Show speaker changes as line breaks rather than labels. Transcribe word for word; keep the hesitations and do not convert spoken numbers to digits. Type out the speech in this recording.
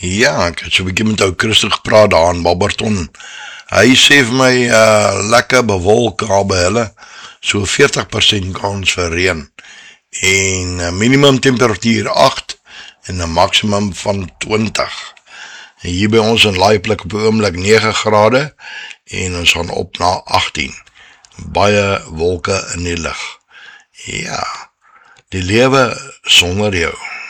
Ja, ek het so 'n bietjie met ou Christo gepraat daar in Barberton. Hy sê vir my, uh, lekker bewolk daar by hulle, so veertig persent kans vir reën, en uh, minimum temperatuur agt, en 'n maximum van twintig. En hier by ons in Laaiplek op die oomblik nege grade, en ons gaan op na agttien. Baie wolke in die lug. Ja, die lewe sonder jou.